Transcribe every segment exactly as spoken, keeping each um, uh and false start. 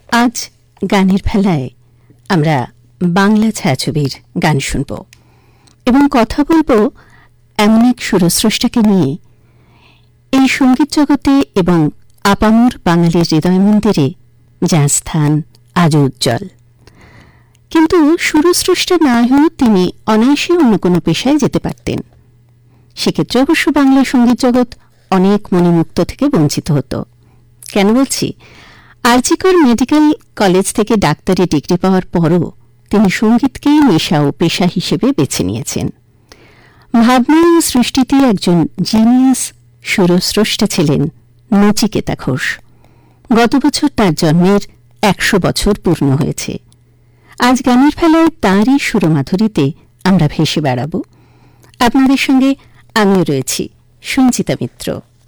আজ গানের ভেলায় আমরা বাংলা ছায়াছবির গান শুনব এবং কথা বলবো এমন এক সুরস্রষ্টাকে নিয়ে। এই সঙ্গীত জগতে এবং আপামর বাঙালির হৃদয় মন্দিরে যার স্থান আজ উজ্জ্বল। কিন্তু সুরস্রষ্টা না হয়েও তিনি অনায়াসে অন্য কোনো পেশায় যেতে পারতেন। সেক্ষেত্রে অবশ্য বাংলা সঙ্গীত জগৎ অনেক মণিমুক্ত থেকে বঞ্চিত হতো। কেন বলছি? আরজিকর মেডিকেল কলেজ থেকে ডাক্তারি ডিগ্রি পাওয়ার পরও তিনি সঙ্গীতকেই নেশা ও পেশা হিসেবে বেছে নিয়েছেন। ভাবনা ও সৃষ্টিতে একজন জিনিয়াস সুরস্রষ্টা ছিলেন নচিকেতা ঘোষ। গত বছর তার জন্মের একশো বছর পূর্ণ হয়েছে। আজ গানের ফেলায় তাঁরই সুরমাধুরীতে আমরা ভেসে বেড়াব। আপনাদের সঙ্গে আমিও রয়েছি, সঞ্চিতা মিত্র।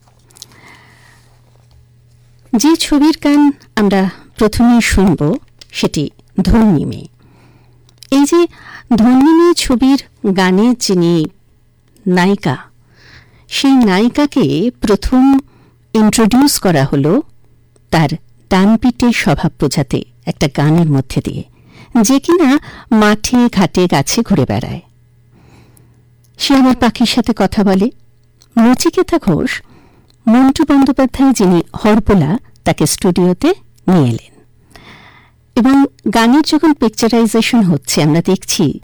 যে ছবির গান আমরা প্রথমে শুনব সেটি ধন্যী মেয়ে। এই যে ধন্যী মেয়ে ছবির গানের যিনি নায়িকা, সেই নায়িকাকে প্রথম ইন্ট্রোডিউস করা হলো তার ডানপিটে স্বভাব বোঝাতে একটা গানের মধ্যে দিয়ে, যে কিনা মাঠে ঘাটে গাছে ঘুরে বেড়ায়। সে আমার পাখির সাথে কথা বলে। নচিকেতা ঘোষ মন্টু বন্দ্যোপাধ্যায়, যিনি হরপোলা, তাকে স্টুডিওতে নিয়ে এলেন এবং গানের যখন পিকচারাইজেশন হচ্ছে আমরা দেখছি